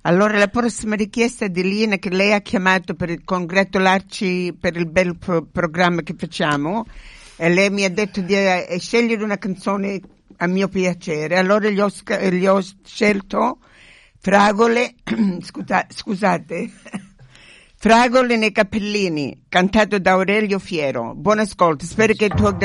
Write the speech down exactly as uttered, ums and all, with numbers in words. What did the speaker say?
Allora la prossima richiesta di Lina, che lei ha chiamato per congratularci per il bel pro- programma che facciamo, e lei mi ha detto di eh, scegliere una canzone a mio piacere, allora gli ho, sc- gli ho scelto Fragole, scusa, scusate, Fragole nei Cappellini, cantato da Aurelio Fiero. Buon ascolto, spero che il tuo